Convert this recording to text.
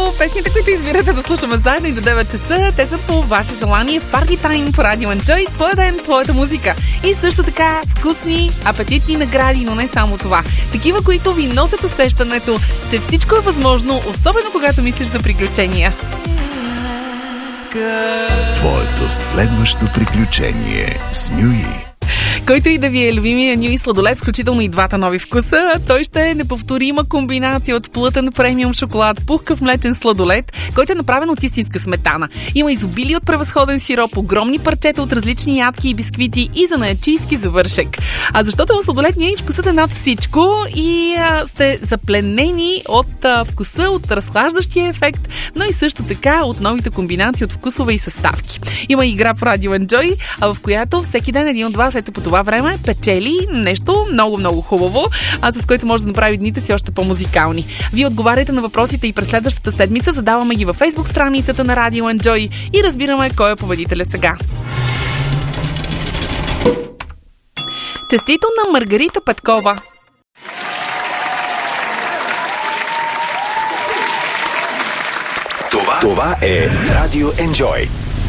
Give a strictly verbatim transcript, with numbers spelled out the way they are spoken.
песните, които избирате да слушаме заедно и до девет часа, те са по ваше желание в Party Time по Radio Enjoy. Твоя ден, твоята музика. И също така вкусни, апетитни награди, но не само това. Такива, които ви носят усещането, че всичко е възможно, особено когато мислиш за приключения. Твоето следващо приключение с Нюи. Който и да ви е любимия Нюи сладолед, включително и двата нови вкуса, той ще е неповторима комбинация от плътен премиум шоколад, пухкав млечен сладолед, който е направен от истинска сметана. Има изобилие от превъзходен сироп, огромни парчета от различни ядки и бисквити и занаятчийски завършек. А защото в сладолед Нюи вкусът е над всичко и а, сте запленени от а, вкуса, от разхлаждащия ефект, но и също така от новите комбинации от вкусове и съставки. Има игра в Radio Enjoy, а в която всеки ден един от вас, ето по това време, печели нещо много-много хубаво, а с което може да направи дните си още по-музикални. Вие отговаряте на въпросите и през следващата седмица, задаваме ги във Facebook страницата на Radio Enjoy и разбираме кой е победителя сега. Честито на Маргарита Петкова! Това, това е Radio Enjoy.